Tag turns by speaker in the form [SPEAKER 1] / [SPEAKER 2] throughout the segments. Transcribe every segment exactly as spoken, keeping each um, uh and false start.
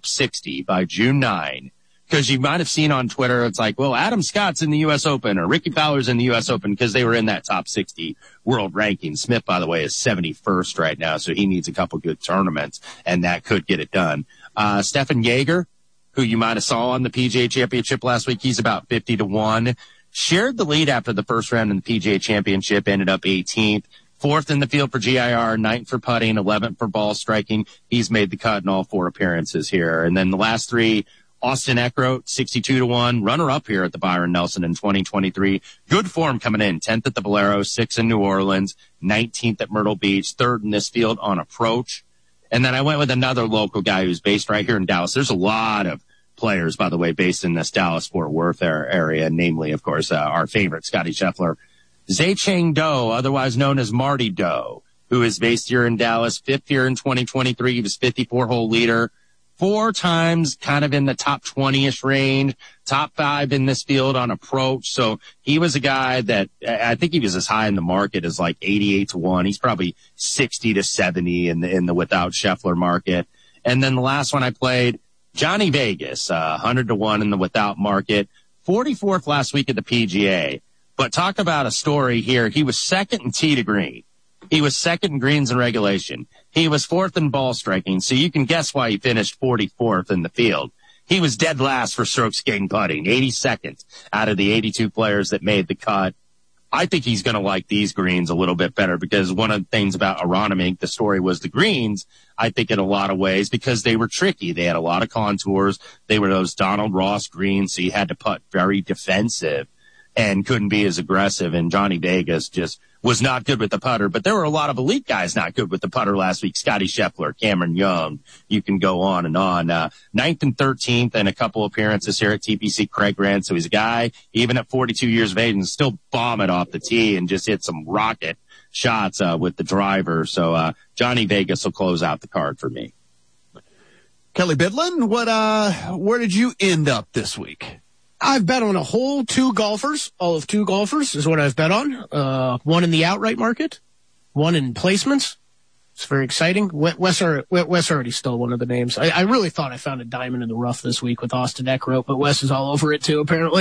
[SPEAKER 1] top sixty by June ninth. Because you might have seen on Twitter, it's like, well, Adam Scott's in the U S Open or Ricky Fowler's in the U S Open because they were in that top sixty world ranking. Smith, by the way, is seventy-first right now, so he needs a couple good tournaments, and that could get it done. Uh, Stefan Jaeger, who you might have saw on the P G A Championship last week, he's about fifty to one. Shared the lead after the first round in the P G A Championship, ended up eighteenth. Fourth in the field for G I R, ninth for putting, eleventh for ball striking. He's made the cut in all four appearances here. And then the last three, Austin Eckroat, sixty-two to one, runner-up here at the Byron Nelson in twenty twenty-three. Good form coming in, tenth at the Valero, sixth in New Orleans, nineteenth at Myrtle Beach, third in this field on approach. And then I went with another local guy who's based right here in Dallas. There's a lot of players, by the way, based in this Dallas-Fort Worth area, namely, of course, uh, our favorite, Scotty Scheffler. Zhang Do, otherwise known as Marty Do, who is based here in Dallas, fifth here in twenty twenty-three. He was fifty-four hole leader. Four times kind of in the top twenty-ish range, top five in this field on approach. So he was a guy that I think he was as high in the market as like eighty-eight to one. He's probably sixty to seventy in the, in the without Scheffler market. And then the last one I played, Johnny Vegas, uh, one hundred to one in the without market, forty-fourth last week at the P G A. But talk about a story here. He was second in tee to green. He was second in greens in regulation. He was fourth in ball striking, so you can guess why he finished forty-fourth in the field. He was dead last for strokes gained putting, eighty-second out of the eighty-two players that made the cut. I think he's going to like these greens a little bit better because one of the things about Aronimink, the story was the greens, I think in a lot of ways, because they were tricky. They had a lot of contours. They were those Donald Ross greens, so you had to putt very defensive and couldn't be as aggressive. And Johnny Vegas just was not good with the putter. But there were a lot of elite guys not good with the putter last week. Scotty Scheffler, Cameron Young. You can go on and on. Uh, ninth and thirteenth and a couple appearances here at T P C Craig Grant. So he's a guy, even at forty-two years of age, and still bomb it off the tee and just hit some rocket shots uh, with the driver. So uh, Johnny Vegas will close out the card for me.
[SPEAKER 2] Kelly Bidlin, what, uh, where did you end up this week?
[SPEAKER 3] I've bet on a whole two golfers. All of two golfers is what I've bet on. Uh, one in the outright market, one in placements. It's very exciting. Wes, Wes already stole one of the names. I, I really thought I found a diamond in the rough this week with Austin Eckroat, but Wes is all over it too, apparently.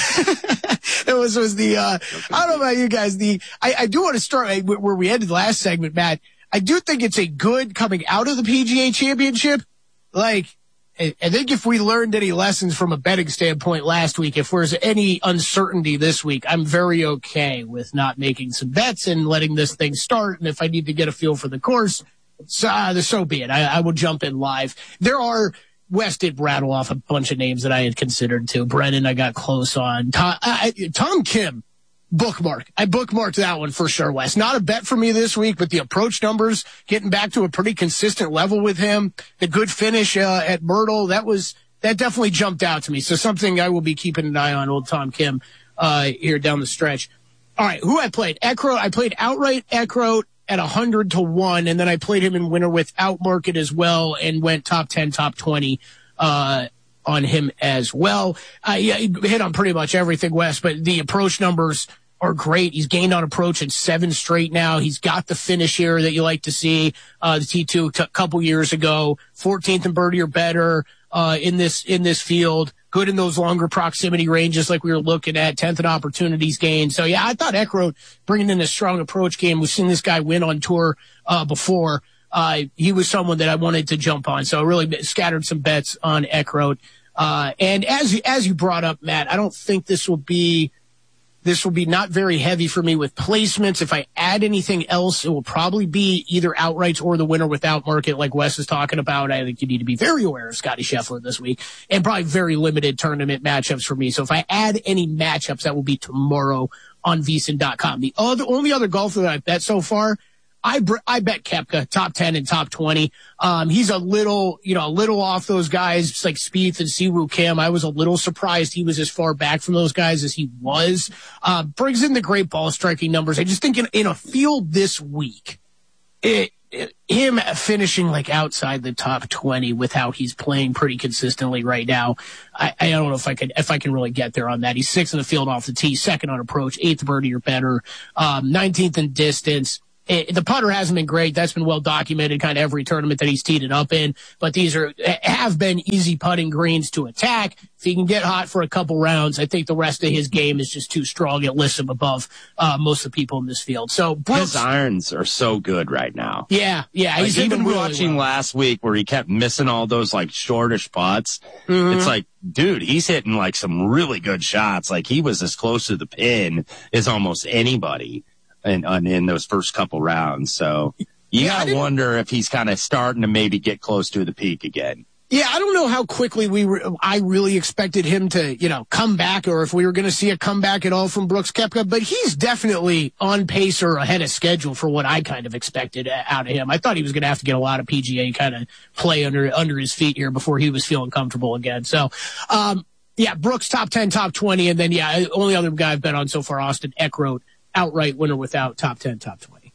[SPEAKER 3] It was, was the, uh, I don't know about you guys. The, I, I do want to start where we ended last segment, Matt. I do think it's a good coming out of the P G A Championship. Like, I think if we learned any lessons from a betting standpoint last week, if there's any uncertainty this week, I'm very okay with not making some bets and letting this thing start. And if I need to get a feel for the course, so, uh, so be it. I, I will jump in live. There are, Wes did rattle off a bunch of names that I had considered too. Brennan, I got close on. Tom, I, Tom Kim. Bookmark. I bookmarked that one for sure, Wes. Not a bet for me this week, but the approach numbers getting back to a pretty consistent level with him. The good finish uh, at Myrtle, that was that definitely jumped out to me. So something I will be keeping an eye on, old Tom Kim, uh, here down the stretch. All right, who I played? Eckroat. I played outright Eckroat at one hundred to one, and then I played him in winner without market as well and went top ten, top twenty uh on him as well. Uh, yeah, he hit on pretty much everything, Wes, but the approach numbers are great. He's gained on approach in seven straight now. He's got the finish here that you like to see. Uh, the T two a couple years ago, fourteenth in birdie or better, uh, in this, in this field. Good in those longer proximity ranges like we were looking at, tenth in opportunities gained. So yeah, I thought Eckroat bringing in a strong approach game. We've seen this guy win on tour, uh, before. Uh, he was someone that I wanted to jump on. So I really scattered some bets on Eckroat. Uh, and as you, as you brought up, Matt, I don't think this will be, This will be not very heavy for me with placements. If I add anything else, it will probably be either outrights or the winner without market like Wes is talking about. I think you need to be very aware of Scotty Scheffler this week and probably very limited tournament matchups for me. So if I add any matchups, that will be tomorrow on V S I N dot com. The other, only other golfer that I've bet so far, I, I bet Koepka top ten and top twenty. Um, he's a little, you know, a little off those guys like Spieth and Siwoo Kim. I was a little surprised he was as far back from those guys as he was. Uh, brings in the great ball striking numbers. I just think in, in a field this week, it, it, him finishing like outside the top twenty with how he's playing pretty consistently right now. I, I don't know if I could, if I can really get there on that. He's sixth in the field off the tee, second on approach, eighth birdie or better, um, nineteenth in distance. It, the putter hasn't been great. That's been well documented kind of every tournament that he's teed it up in. But these are have been easy putting greens to attack. If he can get hot for a couple rounds, I think the rest of his game is just too strong. It lifts him above uh, most of the people in this field. So Brooks,
[SPEAKER 1] his irons are so good right now.
[SPEAKER 3] Yeah, yeah.
[SPEAKER 1] Like
[SPEAKER 3] he's
[SPEAKER 1] even
[SPEAKER 3] really
[SPEAKER 1] watching
[SPEAKER 3] well.
[SPEAKER 1] last week where he kept missing all those like shortish putts.
[SPEAKER 3] Mm-hmm.
[SPEAKER 1] It's like, dude, he's hitting like some really good shots. Like he was as close to the pin as almost anybody in, in those first couple rounds. So you
[SPEAKER 3] yeah,
[SPEAKER 1] gotta wonder if he's kind of starting to maybe get close to the peak again.
[SPEAKER 3] Yeah, I don't know how quickly we re- I really expected him to, you know, come back, or if we were going to see a comeback at all from Brooks Koepka, but he's definitely on pace or ahead of schedule for what I kind of expected out of him. I thought he was going to have to get a lot of P G A kind of play under under his feet here before he was feeling comfortable again. So, um, yeah, Brooks top ten, top twenty, and then, yeah, only other guy I've bet on so far, Austin Eckroat, outright winner without top ten, top twenty.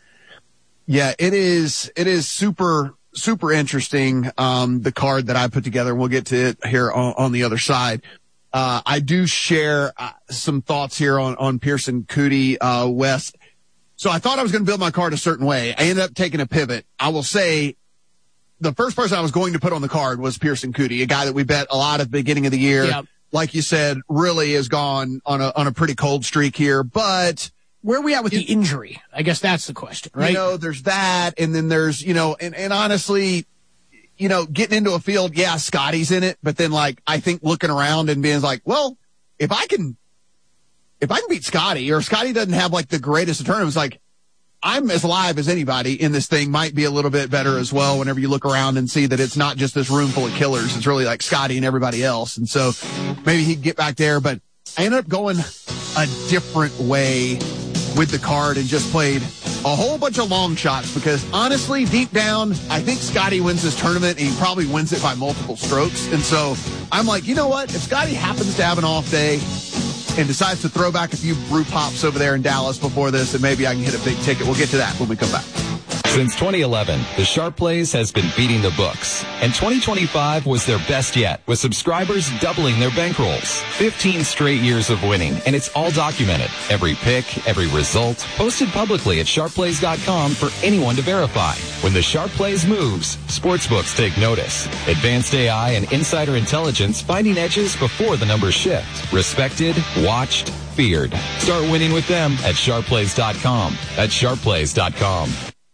[SPEAKER 2] Yeah, it is, it is super, super interesting, um, the card that I put together. We'll get to it here on, on the other side. Uh, I do share uh, some thoughts here on, on Pearson Coody, uh, West. So I thought I was going to build my card a certain way. I ended up taking a pivot. I will say the first person I was going to put on the card was Pearson Coody, a guy that we bet a lot at the beginning of the year.
[SPEAKER 3] Yep.
[SPEAKER 2] Like you said, really has gone on a, on a pretty cold streak here, but
[SPEAKER 3] where are we at with the injury? I guess that's the question, right?
[SPEAKER 2] You know, there's that, and then there's, you know, and, and honestly, you know, getting into a field, yeah, Scotty's in it, but then like, I think looking around and being like, well, if I can, if I can beat Scotty, or Scotty doesn't have like the greatest of tournaments, like I'm as live as anybody in this thing, might be a little bit better as well whenever you look around and see that it's not just this room full of killers. It's really like Scotty and everybody else. And so maybe he'd get back there, but I ended up going a different way with the card and just played a whole bunch of long shots because honestly, deep down, I think Scotty wins this tournament and he probably wins it by multiple strokes. And so I'm like, you know what? If Scotty happens to have an off day and decides to throw back a few brew pops over there in Dallas before this, and maybe I can hit a big ticket. We'll get to that when we come back.
[SPEAKER 4] Since twenty eleven, the Sharp Plays has been beating the books, and twenty twenty-five was their best yet, with subscribers doubling their bankrolls. fifteen straight years of winning, and it's all documented. Every pick, every result, posted publicly at sharp plays dot com for anyone to verify. When the Sharp Plays moves, sportsbooks take notice. Advanced A I and insider intelligence finding edges before the numbers shift. Respected, watched, feared. Start winning with them at sharp plays dot com. That's sharp plays dot com.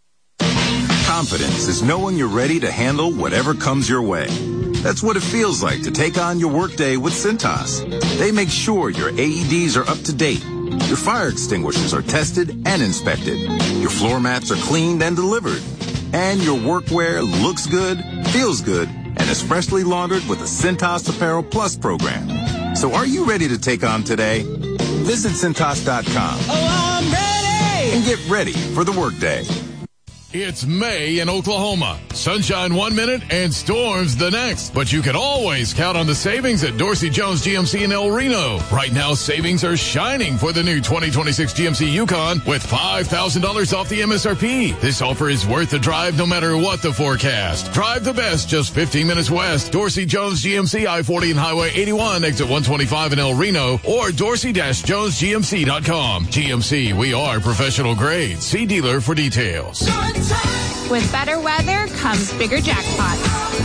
[SPEAKER 5] Confidence is knowing you're ready to handle whatever comes your way. That's what it feels like to take on your workday with Cintas. They make sure your A E Ds are up to date, your fire extinguishers are tested and inspected, your floor mats are cleaned and delivered, and your workwear looks good, feels good, and is freshly laundered with the Cintas Apparel Plus program. So are you ready to take on today? Visit Cintas dot com.
[SPEAKER 6] Oh, I'm ready!
[SPEAKER 5] And get ready for the workday.
[SPEAKER 7] It's May in Oklahoma. Sunshine one minute and storms the next. But you can always count on the savings at Dorsey Jones G M C in El Reno. Right now, savings are shining for the new twenty twenty-six G M C Yukon with five thousand dollars off the M S R P. This offer is worth the drive no matter what the forecast. Drive the best just fifteen minutes west. Dorsey Jones G M C I forty and Highway eighty-one, exit one twenty-five in El Reno, or dorsey jones g m c dot com. G M C, we are professional grade. See dealer for details.
[SPEAKER 8] With better weather comes bigger jackpots.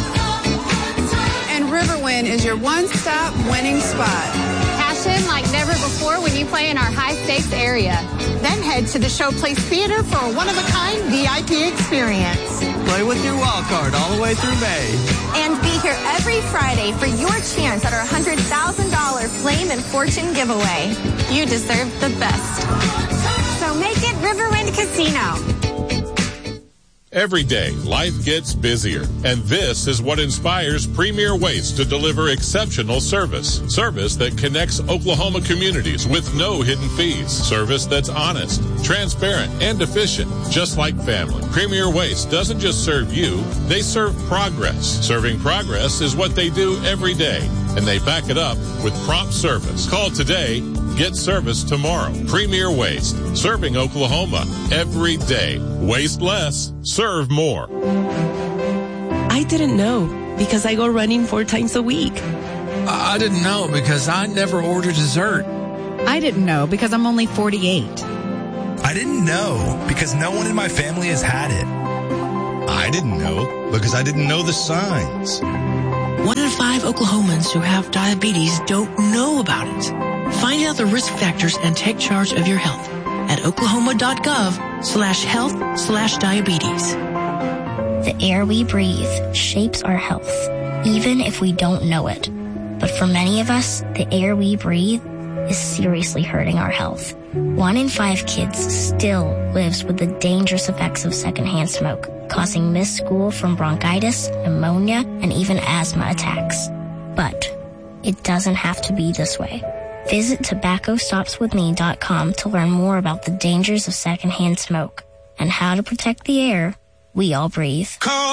[SPEAKER 9] And Riverwind is your one-stop winning spot.
[SPEAKER 8] Cash in like never before when you play in our high-stakes area. Then head to the Showplace Theater for a one-of-a-kind V I P experience.
[SPEAKER 6] Play with your wild card all the way through May.
[SPEAKER 10] And be here every Friday for your chance at our one hundred thousand dollars Flame and Fortune giveaway.
[SPEAKER 8] You deserve the best.
[SPEAKER 10] So make it Riverwind Casino.
[SPEAKER 11] Every day, life gets busier, and this is what inspires Premier Waste to deliver exceptional service. Service that connects Oklahoma communities with no hidden fees. Service that's honest, transparent, and efficient, just like family. Premier Waste doesn't just serve you, they serve progress. Serving progress is what they do every day, and they back it up with prompt service. Call today. Get service tomorrow. Premier Waste, serving Oklahoma every day. Waste less, serve more.
[SPEAKER 12] I didn't know because I go running four times a week.
[SPEAKER 13] I didn't know because I never order dessert.
[SPEAKER 14] I didn't know because I'm only forty-eight. I didn't know because no one in my family has had it.
[SPEAKER 15] I didn't know because I didn't know the signs.
[SPEAKER 16] One in five Oklahomans who have diabetes don't know about it. Find out the risk factors and take charge of your health at oklahoma.gov slash health slash diabetes.
[SPEAKER 17] The air we breathe shapes our health, even if we don't know it. But for many of us, the air we breathe is seriously hurting our health. One in five kids still lives with the dangerous effects of secondhand smoke, causing missed school from bronchitis, pneumonia, and even asthma attacks. But it doesn't have to be this way. Visit tobacco stops with me dot com to learn more about the dangers of secondhand smoke and how to protect the air we all breathe.
[SPEAKER 6] Call